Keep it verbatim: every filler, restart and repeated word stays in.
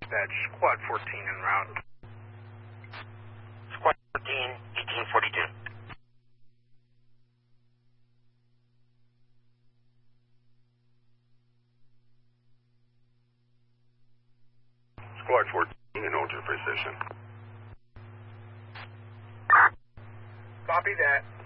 dispatch, Squad fourteen en route. Squad fourteen, eighteen forty-two. Squad fourteen in hold your position. Copy that.